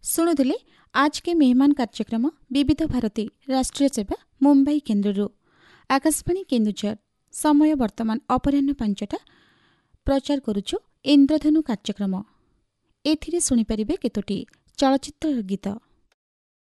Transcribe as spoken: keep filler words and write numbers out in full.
ଶୁଣୁଥିଲେ आज के मेहमान कार्यक्रम विविध भारती राष्ट्रीय सेवा मुंबई केन्द्रରୁ आकाशवाणी केन्दुझर समय वर्तमान अपराह्न पांचटा प्रचार करुछु इंद्रधनु कार्यक्रम एथिरे सुनिपारिबे केतोटी चलचित्र गीत।